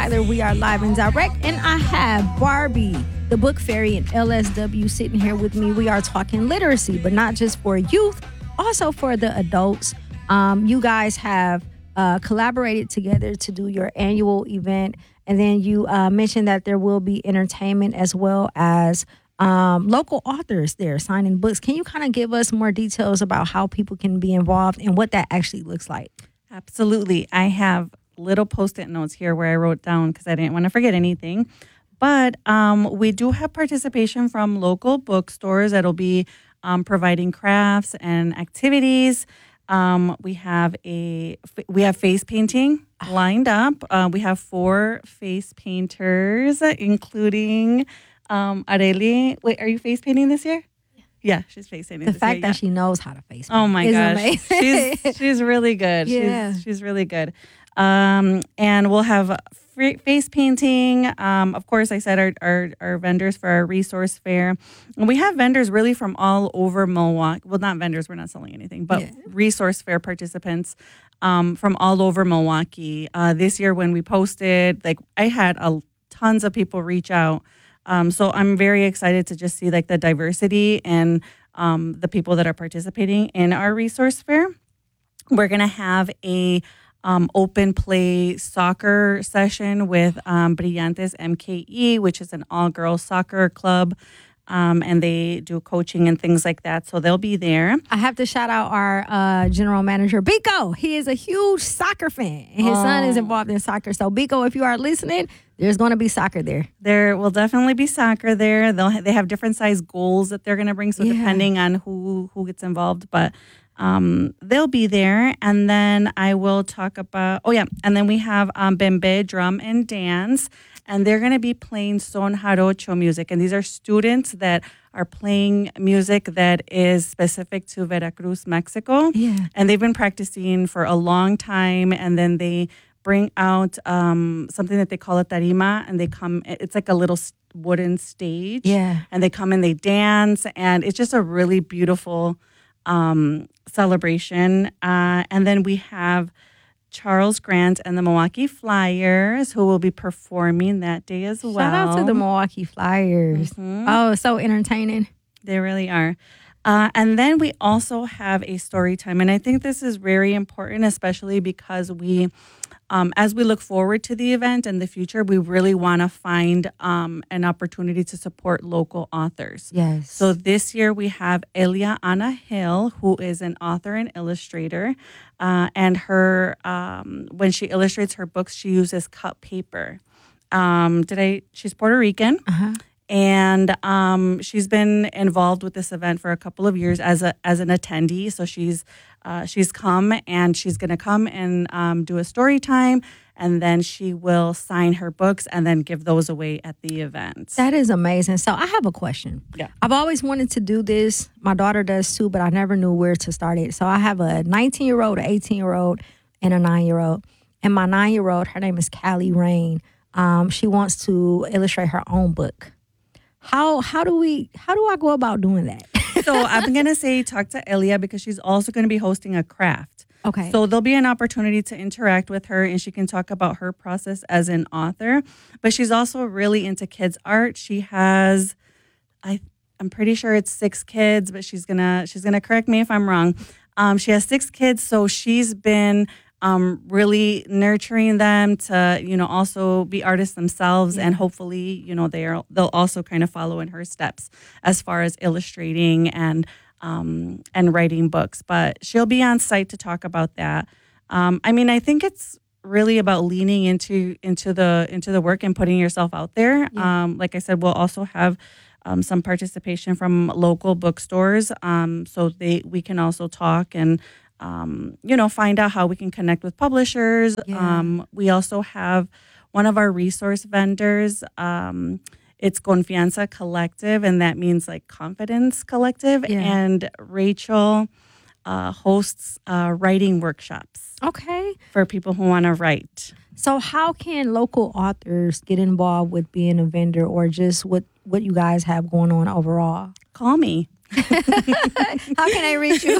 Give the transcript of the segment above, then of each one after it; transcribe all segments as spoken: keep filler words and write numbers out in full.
Tyler. We are live and direct, and I have Barbie, the book fairy, and L S W sitting here with me. We are talking literacy, but not just for youth, also for the adults. Um, you guys have uh, collaborated together to do your annual event, and then you uh, mentioned that there will be entertainment as well as um, local authors there signing books. Can you kind of give us more details about how people can be involved and what that actually looks like? Absolutely. I have little post-it notes here where I wrote down because I didn't want to forget anything. But um, we do have participation from local bookstores that'll be um, providing crafts and activities. Um, we have a we have face painting lined up. Uh, we have four face painters, including um, Areli. Wait, are you face painting this year? Yeah, she's face painting. The this fact year, that yeah. she knows how to face paint. Oh my is gosh, amazing. she's she's really good. Yeah. She's she's really good. Um, and we'll have free face painting. Um, of course, I said our, our our vendors for our resource fair, and we have vendors really from all over Milwaukee. Well, not vendors; we're not selling anything, but Yeah. resource fair participants um, from all over Milwaukee. Uh, this year, when we posted, like I had a tons of people reach out. Um, so I'm very excited to just see like the diversity and um, the people that are participating in our resource fair. We're gonna have a um, open play soccer session with um, Brillantes M K E, which is an all-girls soccer club, um, and they do coaching and things like that. So they'll be there. I have to shout out our uh, general manager, Biko. He is a huge soccer fan, and his son is Oh. involved in soccer. So, Biko, if you are listening, there's going to be soccer there. There will definitely be soccer there. They'll ha- they have different size goals that they're going to bring, so Yeah. depending on who who gets involved, but um, they'll be there. And then I will talk about oh yeah, and then we have um, Bembe Drum and Dance, and they're going to be playing son jarocho music, and these are students that are playing music that is specific to Veracruz, Mexico. Yeah. And they've been practicing for a long time, and then they bring out um, something that they call a tarima, and they come, it's like a little s- wooden stage. Yeah. And they come and they dance, and it's just a really beautiful um, celebration. Uh, and then we have Charles Grant and the Milwaukee Flyers, who will be performing that day as well. Shout out to the Milwaukee Flyers. Mhm. Oh, so entertaining. They really are. Uh, and then we also have a story time. And I think this is very important, especially because we, um, as we look forward to the event in the future, we really want to find um, an opportunity to support local authors. Yes. So this year we have Elia Anna Hill, who is an author and illustrator. Uh, and her, um, when she illustrates her books, she uses cut paper. Um, did I? She's Puerto Rican. Uh-huh. And um, she's been involved with this event for a couple of years as a as an attendee. So she's uh, she's come and she's going to come and um, do a story time, and then she will sign her books and then give those away at the event. That is amazing. So I have a question. Yeah. I've always wanted to do this. My daughter does too, but I never knew where to start it. So I have a nineteen-year-old, an eighteen-year-old, and a nine-year-old. And my nine-year-old, her name is Callie Rain. Um, she wants to illustrate her own book. How how do we how do I go about doing that? So I'm going to say talk to Elia because she's also going to be hosting a craft. Okay. So there'll be an opportunity to interact with her, and she can talk about her process as an author. But she's also really into kids art. She has, I, I'm pretty sure it's six kids, but she's gonna she's gonna correct me if I'm wrong. Um, she has six kids, so she's been um, really nurturing them to, you know, also be artists themselves, Yeah. and hopefully, you know, they're they'll also kind of follow in her steps as far as illustrating and. Um, and writing books, but she'll be on site to talk about that. Um, I mean, I think it's really about leaning into into the into the work and putting yourself out there. Yeah. Um, like I said, we'll also have um, some participation from local bookstores, um, so they we can also talk and um, you know find out how we can connect with publishers. Yeah. Um, we also have one of our resource vendors. Um, It's Confianza Collective, and that means like Confidence Collective. Yeah. And Rachel uh, hosts uh, writing workshops Okay. for people who want to write. So how can local authors get involved with being a vendor or just what, what you guys have going on overall? Call me. How can I reach you?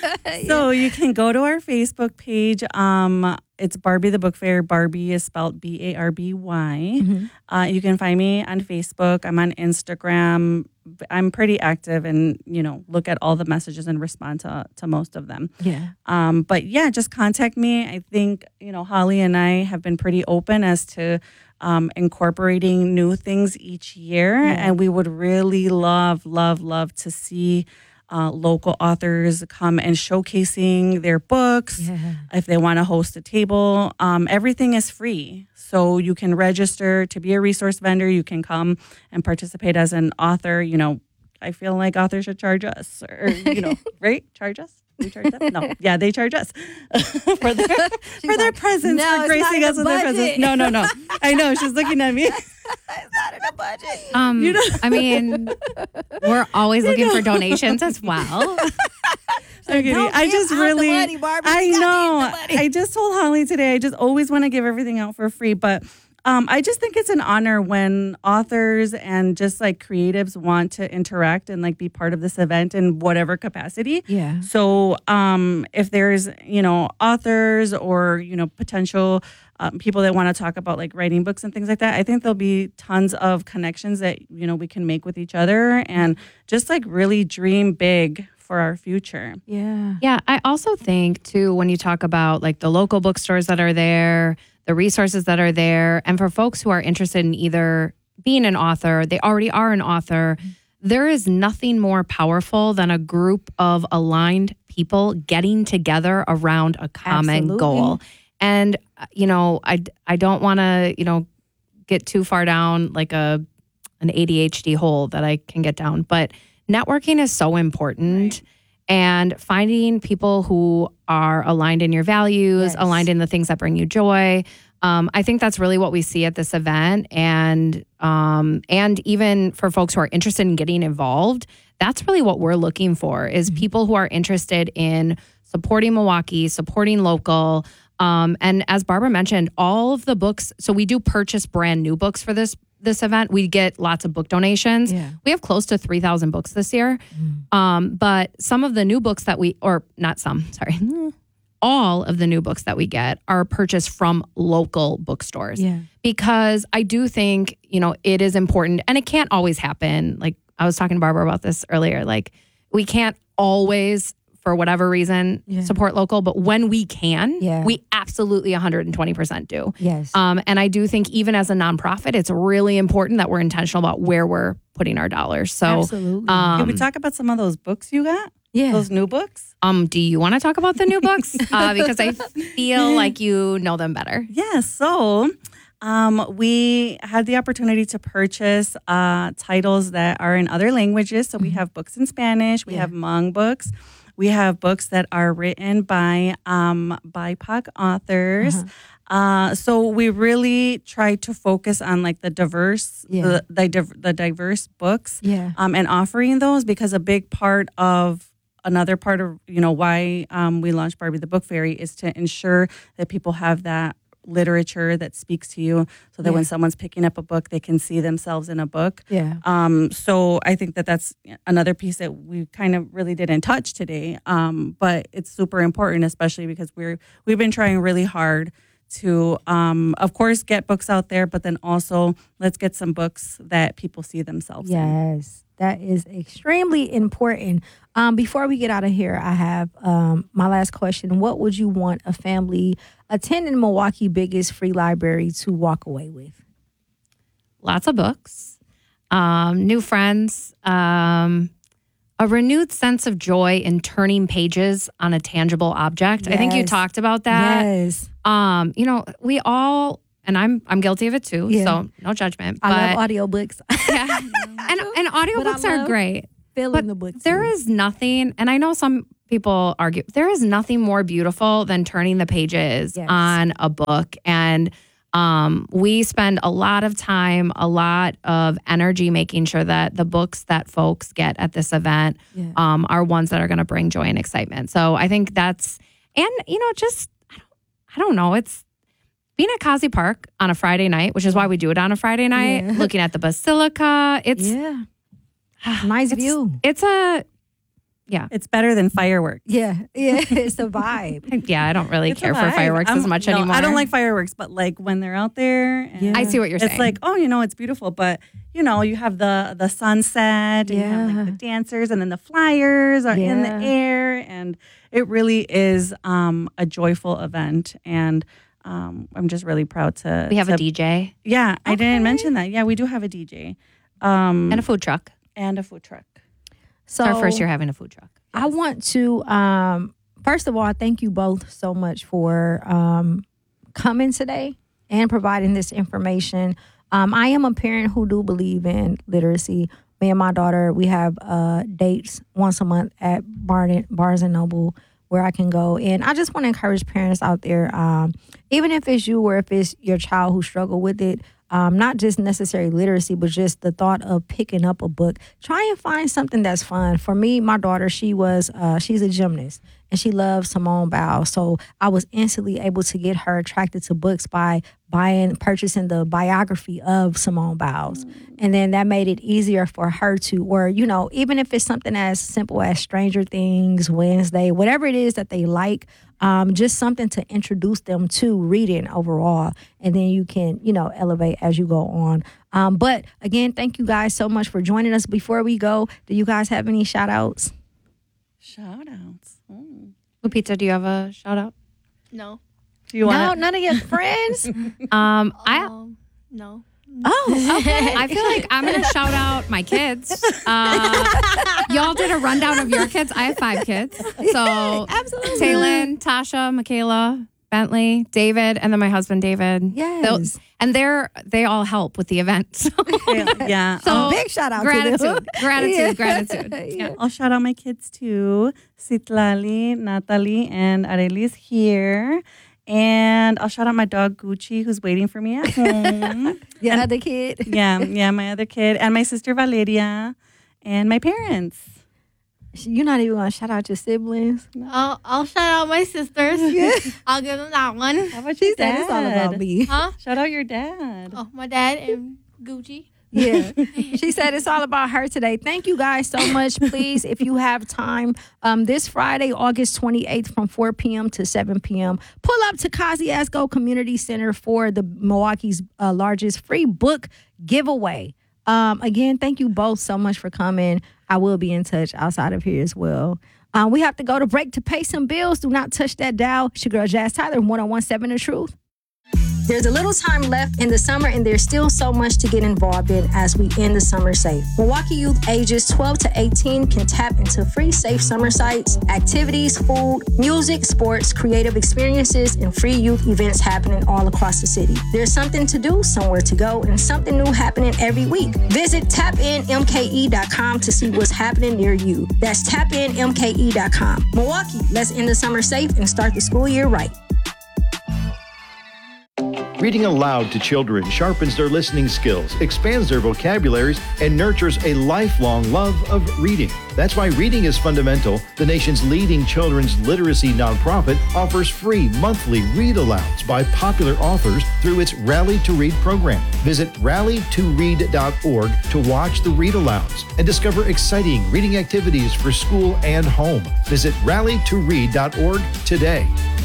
So you can go to our Facebook page. Um, it's Barbie the Book Fair. Barbie is spelled B A R B Y. Mm-hmm. Uh, you can find me on Facebook. I'm on Instagram. I'm pretty active and, you know, look at all the messages and respond to, to most of them. Yeah. Um, but yeah, just contact me. I think, you know, Holly and I have been pretty open as to um, incorporating new things each year. Yeah. And we would really love, love, love to see uh, local authors come and showcasing their books. Yeah. If they want to host a table, um, everything is free. So you can register to be a resource vendor. You can come and participate as an author. You know, I feel like authors should charge us, or, you know, right? Charge us? We charge them? No. Yeah, they charge us for their, for their like, presence, "No, for it's gracing not us in with the their budget." presence. No, no, no. I know. She's looking at me. It's not in the budget. Um, You know- I mean, we're always looking for donations as well. I'm kidding. Don't I give just out the really, money, Barbie. I You gotta know. give the money. I just told Holly today, I just always want to give everything out for free. But um, I just think it's an honor when authors and just like creatives want to interact and like be part of this event in whatever capacity. Yeah. So um, if there's, you know, authors or, you know, potential um, people that want to talk about like writing books and things like that, I think there'll be tons of connections that, you know, we can make with each other and just like really dream big for our future. Yeah. Yeah, I also think too, when you talk about like the local bookstores that are there, the resources that are there, and for folks who are interested in either being an author, they already are an author, there is nothing more powerful than a group of aligned people getting together around a common Absolutely. goal. And, uh, you know, I, I don't want to, you know, get too far down like a an A D H D hole that I can get down, but networking is so important. Right. And finding people who are aligned in your values, Yes. aligned in the things that bring you joy. Um, I think that's really what we see at this event. And um, and even for folks who are interested in getting involved, that's really what we're looking for is people who are interested in supporting Milwaukee, supporting local. Um, and as Barbara mentioned, all of the books, so we do purchase brand new books for this this event. We get lots of book donations. Yeah. We have close to three thousand books this year. Um, but some of the new books that we, or not some, sorry, all of the new books that we get are purchased from local bookstores. Yeah. Because I do think, you know, it is important and it can't always happen. Like I was talking to Barbara about this earlier. Like we can't always, for whatever reason, Yeah. support local, but when we can, Yeah. we absolutely one hundred twenty percent do. Yes. Um, and I do think even as a nonprofit, it's really important that we're intentional about where we're putting our dollars. So, Absolutely. um, Can we talk about some of those books you got? yeah. Those new books? um, do you want to talk about the new books? Uh, because I feel like you know them better. Yeah, so um, we had the opportunity to purchase uh, titles that are in other languages. So we have books in Spanish, we Yeah. have Hmong books, we have books that are written by um, B I P O C authors. Uh-huh. Uh, so we really try to focus on like the diverse, Yeah. the, the div- the diverse books, Yeah. um, and offering those because a big part of another part of you know why um, we launched Barbie the Book Fairy is to ensure that people have that literature that speaks to you, so that Yeah. when someone's picking up a book, they can see themselves in a book. Yeah. Um, so I think that that's another piece that we kind of really didn't touch today. Um, but it's super important, especially because we're we've been trying really hard to, um, of course, get books out there, but then also let's get some books that people see themselves in. Yes, that is extremely important. Um, before we get out of here, I have um, my last question. What would you want a family attending Milwaukee's biggest free library to walk away with? Lots of books, um, new friends, um, a renewed sense of joy in turning pages on a tangible object. I think you Yes. talked about that. Yes. Um, you know, we all, and I'm I'm guilty of it too. Yeah. So no judgment. I but love audiobooks. yeah. and and audiobooks I are love great. Filling But the books. There in. is nothing, and I know some people argue, there is nothing more beautiful than turning the pages Yes. on a book. And um, we spend a lot of time, a lot of energy making sure that the books that folks get at this event Yeah. um, are ones that are going to bring joy and excitement. So I think that's, and, you know, just, I don't, I don't know, it's, being at Causey Park on a Friday night, which is why we do it on a Friday night, Yeah. looking at the Basilica, it's Yeah. Nice It's- view. It's a, yeah. It's better than fireworks. Yeah, yeah, it's a vibe. Yeah, I don't really It's a care for vibe. fireworks I'm- as much no, anymore. I don't like fireworks, but like when they're out there, and Yeah. I see what you're it's saying. like, oh, you know, it's beautiful, but you know, you have the the sunset, and you have Yeah. like the dancers, and then the flyers are in the Yeah. air, and it really is um, a joyful event, and um, I'm just really proud to. we have to, a D J Yeah, I Okay. didn't mention that. Yeah, we do have a D J, um, and a food truck. and a food truck. So It's our first year having a food truck. I want to, um, first of all, thank you both so much for um, coming today and providing this information. Um, I am a parent who do believe in literacy. Me and my daughter, we have uh, dates once a month at Barn- Barnes and Noble where I can go. And I just want to encourage parents out there, um, even if it's you or if it's your child who struggle with it, um, not just necessarily literacy, but just the thought of picking up a book. Try and find something that's fun. For me, my daughter, she was, uh, she's a gymnast and she loves Simone Biles. So I was instantly able to get her attracted to books by buying, purchasing the biography of Simone Biles. And then that made it easier for her to, or, you know, even if it's something as simple as Stranger Things, Wednesday, whatever it is that they like, um, just something to introduce them to reading overall. And then you can, you know, elevate as you go on. Um, but again, thank you guys so much for joining us. Before we go, do you guys have any shout outs? Shout outs. Mm. Lupita, do you have a shout out? No. Do you No, want? none of your friends? Um, I Um, no. Oh, okay. I feel like I'm gonna shout out my kids. Uh, y'all did a rundown of your kids. I have five kids. So Absolutely. Taylin, Tasha, Michaela, Bentley, David, and then my husband David. Yes. They'll- and they're they all help with the event. So Yeah. So, I'll- big shout out to them. gratitude, gratitude, Yeah. gratitude. Yeah. I'll shout out my kids too. Citlali, Natalie, and Arelis here. And I'll shout out my dog Gucci, who's waiting for me at home. Your other kid. yeah, yeah, my other kid. And my sister Valeria. And my parents. You're not even going to shout out your siblings. I'll, I'll shout out my sisters. I'll give them that one. How about She your said dad? it's all about me. Huh? Shout out your dad. Oh, my dad and Gucci. Yeah. She said it's all about her today. Thank you guys so much. Please, if you have time, um, this Friday, August twenty-eighth from four p.m. to seven p.m., pull up to Kosciuszko Community Center for the Milwaukee's uh, largest free book giveaway. Um, again, thank you both so much for coming. I will be in touch outside of here as well. Um, we have to go to break to pay some bills. Do not touch that dial. It's your girl, Jazz Tyler, one oh one point seven The Truth. There's a little time left in the summer, and there's still so much to get involved in as we end the summer safe. Milwaukee youth ages twelve to eighteen can tap into free safe summer sites, activities, food, music, sports, creative experiences, and free youth events happening all across the city. There's something to do, somewhere to go, and something new happening every week. Visit tap in m k e dot com to see what's happening near you. That's tap in m k e dot com. Milwaukee, let's end the summer safe and start the school year right. Reading aloud to children sharpens their listening skills, expands their vocabularies, and nurtures a lifelong love of reading. That's why Reading is Fundamental, the nation's leading children's literacy nonprofit, offers free monthly read-alouds by popular authors through its Rally to Read program. Visit rally to read dot org to watch the read-alouds and discover exciting reading activities for school and home. Visit rally to read dot org today.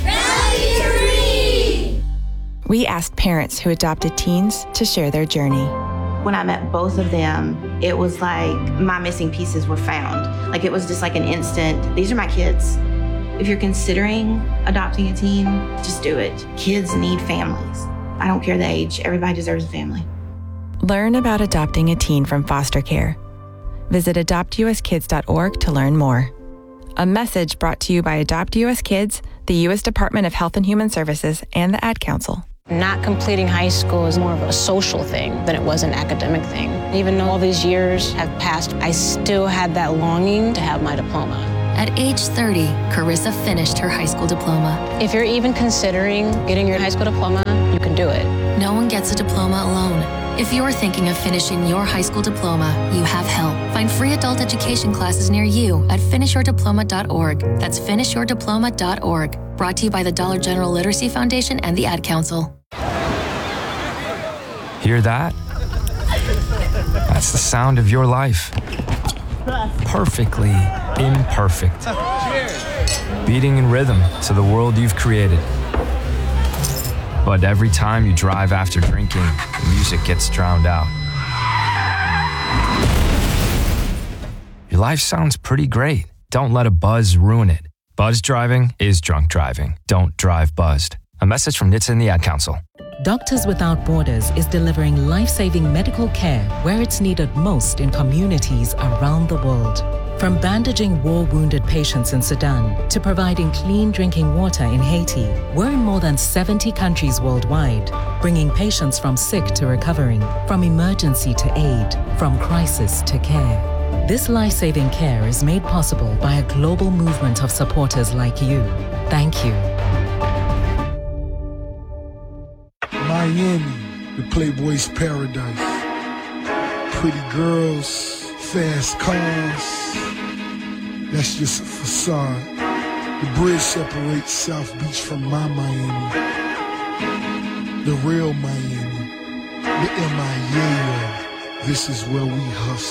We asked parents who adopted teens to share their journey. When I met both of them, it was like my missing pieces were found. Like it was just like an instant, these are my kids. If you're considering adopting a teen, just do it. Kids need families. I don't care the age, everybody deserves a family. Learn about adopting a teen from foster care. Visit adopt u s kids dot org to learn more. A message brought to you by Adopt U S Kids, the U S Department of Health and Human Services, and the Ad Council. Not completing high school is more of a social thing than it was an academic thing. Even though all these years have passed, I still had that longing to have my diploma. At age thirty, Carissa finished her high school diploma. If you're even considering getting your high school diploma, you can do it. No one gets a diploma alone. If you're thinking of finishing your high school diploma, you have help. Find free adult education classes near you at finish your diploma dot org. That's finish your diploma dot org. Brought to you by the Dollar General Literacy Foundation and the Ad Council. Hear that? That's the sound of your life. Perfectly imperfect. Beating in rhythm to the world you've created. But every time you drive after drinking, the music gets drowned out. Your life sounds pretty great. Don't let a buzz ruin it. Buzz driving is drunk driving. Don't drive buzzed. A message from N H T S A and the Ad Council. Doctors Without Borders is delivering life-saving medical care where it's needed most in communities around the world. From bandaging war-wounded patients in Sudan to providing clean drinking water in Haiti, we're in more than seventy countries worldwide, bringing patients from sick to recovering, from emergency to aid, from crisis to care. This life-saving care is made possible by a global movement of supporters like you. Thank you. Miami, the Playboy's paradise. Pretty girls, fast cars. That's just a facade. The bridge separates South Beach from my Miami. The real Miami. The M I A. This is where we hustle.